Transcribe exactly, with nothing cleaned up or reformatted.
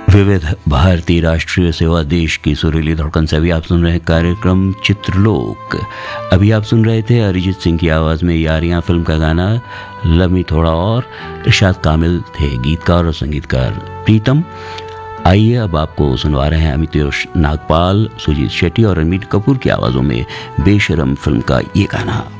विविध भारतीय राष्ट्रीय सेवा देश की सुरीली धड़कन से अभी आप सुन रहे हैं कार्यक्रम चित्रलोक। अभी आप सुन रहे थे अरिजीत सिंह की आवाज़ में यारियां फिल्म का गाना लव मी थोड़ा और। इरशाद कामिल थे गीतकार और संगीतकार प्रीतम। आइए अब आपको सुनवा रहे हैं अमितेश नागपाल, सुजीत शेट्टी और रणबीर कपूर की आवाज़ों में बेशरम फिल्म का ये गाना।